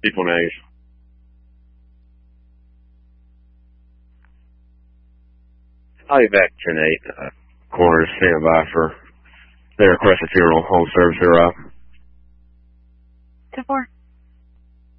People names. I'll be back 10-8. Corners, stand by for their Crescent Funeral Home service here, Rob. 10-4.